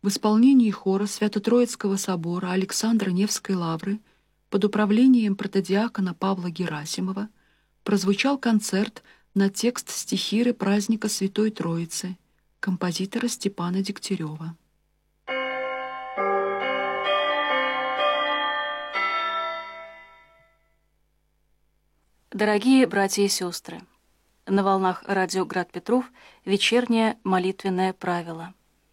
в исполнении хора Свято-Троицкого собора Александра Невской лавры под управлением протодиакона Павла Герасимова прозвучал концерт на текст стихиры праздника Святой Троицы композитора Степана Дегтярева. Дорогие братья и сестры, на волнах радио «Град Петров» вечернее молитвенное правило.